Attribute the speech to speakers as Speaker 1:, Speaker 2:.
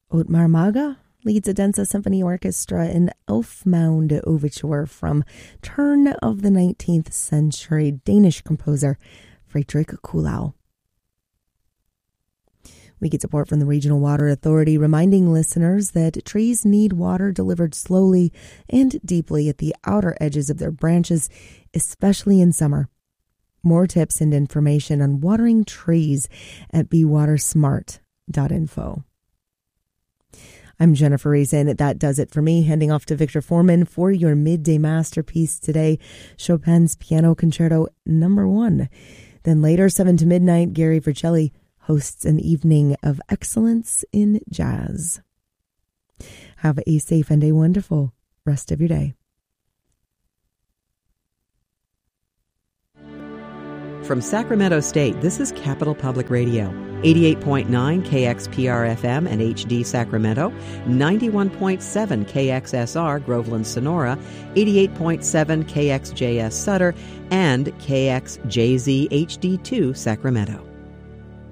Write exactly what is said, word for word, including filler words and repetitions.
Speaker 1: Otmar Maga leads Odense Symphony Orchestra in Elfmound Overture from turn of the nineteenth century Danish composer Fredrik Kuhlau. We get support from the Regional Water Authority, reminding listeners that trees need water delivered slowly and deeply at the outer edges of their branches, especially in summer. More tips and information on watering trees at be water smart dot info. I'm Jennifer Reason. That does it for me. Handing off to Victor Foreman for your midday masterpiece today, Chopin's Piano Concerto Number One. Then later, seven to midnight, Gary Vercelli hosts an evening of excellence in jazz. Have a safe and a wonderful rest of your day.
Speaker 2: From Sacramento State, this is Capital Public Radio, eighty-eight point nine K X P R F M and H D Sacramento, ninety-one point seven K X S R Groveland Sonora, eighty-eight point seven K X J S Sutter, and K X J Z H D two Sacramento.